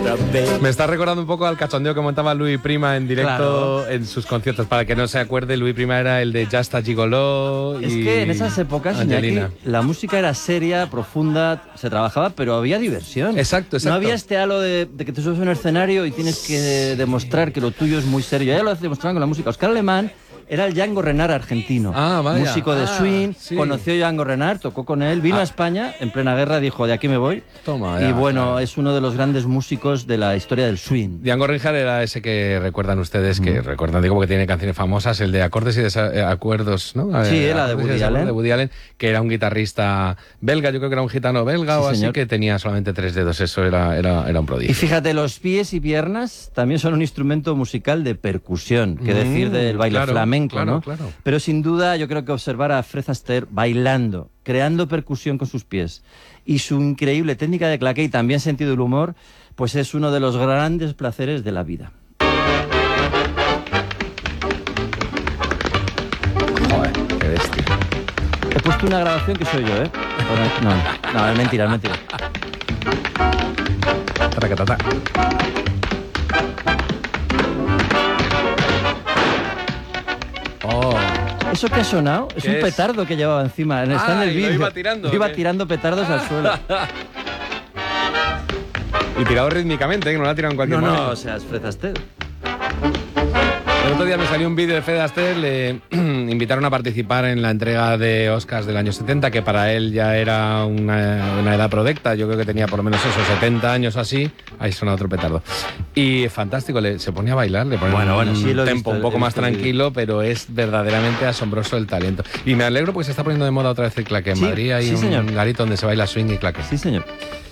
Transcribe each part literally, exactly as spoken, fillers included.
otra vez. Me está recordando un poco al cachondeo que montaba Louis Prima en directo, claro, en sus conciertos. Para que no se acuerde, Louis Prima era el de Jasta Gigoló. Es y que en esas épocas, Iñaki, la música era seria, profunda, se trabajaba, pero había diversión. Exacto, exacto. No había este halo de, de que te subes a un escenario y tienes que demostrar que lo tuyo es muy serio. Ya lo demostraban con la música. Oscar Alemán era el Django Reinhardt argentino, ah, vaya. músico de ah, swing, sí. conoció a Django Reinhardt, tocó con él, vino ah. a España en plena guerra, dijo, de aquí me voy. Toma, ya, y bueno, claro. es uno de los grandes músicos de la historia del swing. Django Reinhardt era ese que recuerdan ustedes, mm. que recuerdan, digo, porque tiene canciones famosas, el de Acordes y Desacuerdos, ¿no? Sí, era de Woody Allen. de Woody Allen, que era un guitarrista belga, yo creo que era un gitano belga sí, o señor. así, que tenía solamente tres dedos, eso era, era, era un prodigio. Y fíjate, los pies y piernas también son un instrumento musical de percusión, que mm, decir del baile claro, flamenco, claro, ¿no? Claro. Pero sin duda yo creo que observar a Fred Astaire bailando, creando percusión con sus pies y su increíble técnica de claqué y también sentido del humor, pues es uno de los grandes placeres de la vida. Joder, qué bestia. He puesto una grabación que soy yo, ¿eh? No, no, no, es mentira, es mentira. Tracatata. Oh. ¿Eso que ha sonado? Es un es? petardo que llevaba encima. Está ah, en el vídeo. iba tirando. Iba tirando petardos al suelo. Y tirado rítmicamente, que no la tiran en cualquier No, momento. no, o sea, es Fred Astaire. El otro día me salió un vídeo de Fred Astaire, le invitaron a participar en la entrega de Oscars del año setenta, que para él ya era una, una edad prodecta, yo creo que tenía por lo menos esos setenta años o así. Ahí suena otro petardo. Y fantástico, le, se ponía a bailar, le ponía bueno, bueno, un sí, lo tempo visto, un poco más tranquilo, el... pero es verdaderamente asombroso el talento. Y me alegro porque se está poniendo de moda otra vez el claqué. En sí, Madrid hay sí, un señor. garito donde se baila swing y claqué. Sí, señor.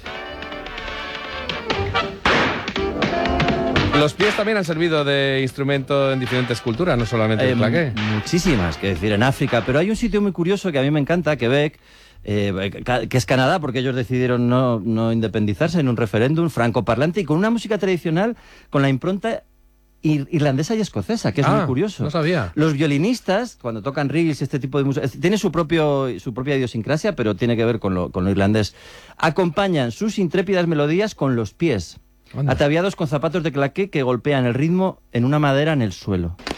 Los pies también han servido de instrumento en diferentes culturas, no solamente eh, el claqué. Muchísimas, que decir, en África. Pero hay un sitio muy curioso que a mí me encanta, Quebec, eh, que es Canadá, porque ellos decidieron no, no independizarse en un referéndum francoparlante y con una música tradicional con la impronta ir irlandesa y escocesa, que es ah, muy curioso. No sabía. Los violinistas, cuando tocan reels, este tipo de música, tiene su, propio, su propia idiosincrasia, pero tiene que ver con lo, con lo irlandés. Acompañan sus intrépidas melodías con los pies, Anda. ataviados con zapatos de claqué que golpean el ritmo en una madera en el suelo.